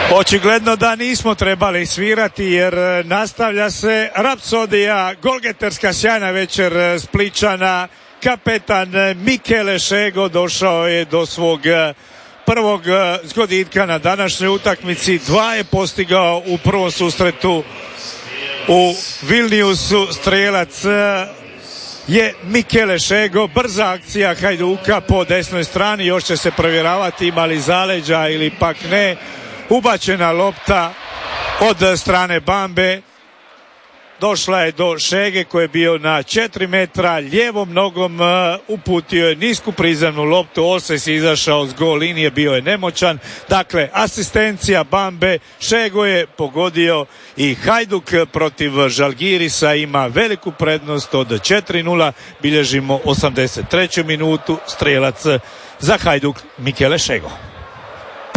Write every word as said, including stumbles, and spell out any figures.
Očigledno da nismo trebali svirati jer nastavlja se rapsodija, golgeterska sjajna večer Splićana. Kapetan Michele Šego došao je do svog prvog zgoditka na današnjoj utakmici. Dva je postigao u prvom susretu u Vilniusu. Strelac je Michele Šego. Brza akcija Hajduka po desnoj strani, još će se provjeravati ima li zaleđa ili pak ne. Ubačena lopta od strane Bambe došla je do Šege koji je bio na četiri metra, lijevom nogom uputio je nisku prizemnu loptu, Osijek je izašao s gol linije, bio je nemoćan. Dakle, asistencija Bambe, Šego je pogodio i Hajduk protiv Žalgirisa ima veliku prednost od četiri nula, bilježimo osamdeset treću minutu, strelac za Hajduk Michele Šego.